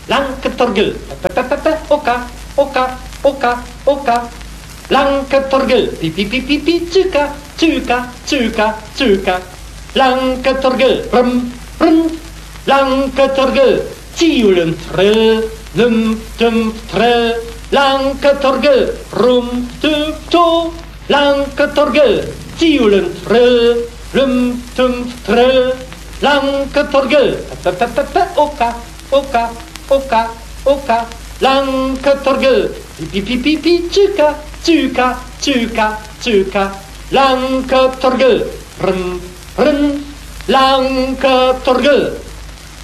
Lanketorgel, oka, oka, oka, oka. Lanketorgel, pipi, tjuka, tjuka, tjuka, tjuka. Lanketorgel, brum, brum. Lanketorgel, tjulen, trill, dum, dum, trill. Lanketorgel, rum, tum, to. Lanketorgel, tjulen, trill, dum, dum, trill. Lanketorgel, oka, oka, oka, oka. Lanketorgel, pipi, tjuka, tjuka, tjuka, tjuka. Lanketorgel, run, run. Lanketorgel.